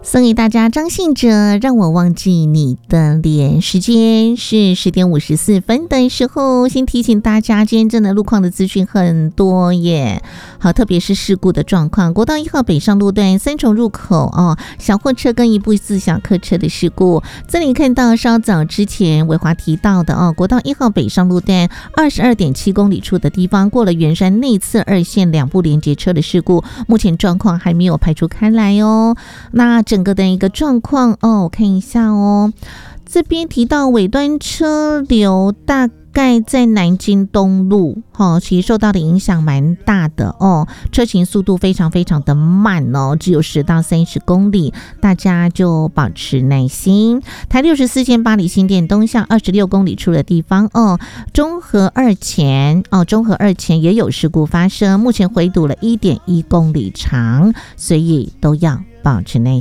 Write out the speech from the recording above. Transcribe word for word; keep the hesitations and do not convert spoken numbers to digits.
送给大家张信哲，让我忘记你的脸。时间是十点五十四分的时候，先提醒大家，今天真的路况的资讯很多耶。好，特别是事故的状况，国道一号北上路段三重入口哦，小货车跟一部自小客车的事故。这里看到稍早之前伟华提到的哦，国道一号北上路段二十二点七公里处的地方，过了圆山内侧二线两部连接车的事故，目前状况还没有排除开来哦。那整个的一个状况哦，我看一下哦，这边提到尾端车流大概在南京东路，哦，其实受到的影响蛮大的哦，车行速度非常非常的慢哦，只有十到三十公里，大家就保持耐心。台六十四线巴黎新店东向二十六公里处的地方哦，中和二前哦，中和二前也有事故发生，目前回堵了一点一公里长，所以都要保持耐心。